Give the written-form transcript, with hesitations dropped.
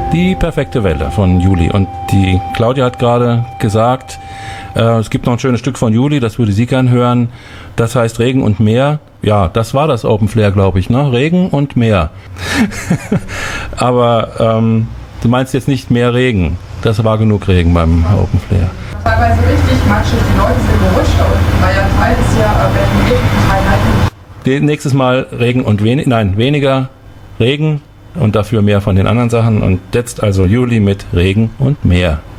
Die perfekte Welle von Juli. Und die Claudia hat gerade gesagt, es gibt noch ein schönes Stück von Juli, das würde sie gern hören. Das heißt Regen und Meer. Ja, das war das Open Flair, glaube ich, ne? Regen und Meer. Aber du meinst jetzt nicht mehr Regen. Das war genug Regen beim Open Flair. Teilweise richtig matschig, die Leute sind gerutscht da unten, weil ja ein Teil ist ja, wenn Regen, ein Teil halt nicht. Nächstes Mal Regen und weniger Regen und dafür mehr von den anderen Sachen. Und jetzt also Juli mit Regen und Meer.